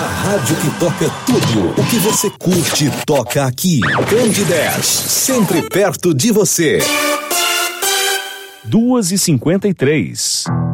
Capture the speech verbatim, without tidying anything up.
rádio que toca tudo o que você curte toca aqui. Candidez, sempre perto de você. duas e cinquenta e três.